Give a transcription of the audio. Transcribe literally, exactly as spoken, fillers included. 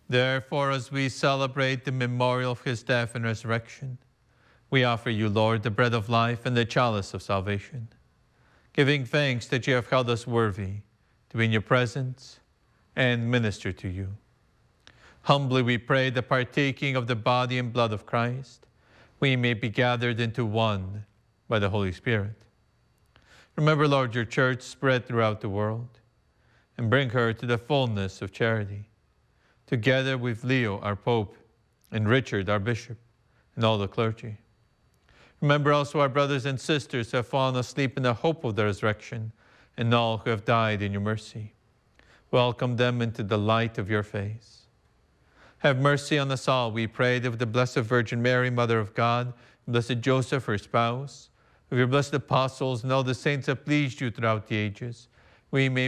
Therefore, as we celebrate the memorial of his death and resurrection, we offer you, Lord, the bread of life and the chalice of salvation, giving thanks that you have held us worthy to be in your presence and minister to you. Humbly we pray that partaking of the body and blood of Christ, we may be gathered into one by the Holy Spirit. Remember, Lord, your church spread throughout the world, and bring her to the fullness of charity, together with Leo, our Pope, and Richard, our Bishop, and all the clergy. Remember also our brothers and sisters who have fallen asleep in the hope of the resurrection, and all who have died in your mercy. Welcome them into the light of your face. Have mercy on us all, we pray, that with the Blessed Virgin Mary, Mother of God, Blessed Joseph, her spouse, with your blessed apostles and all the saints that pleased you throughout the ages, we may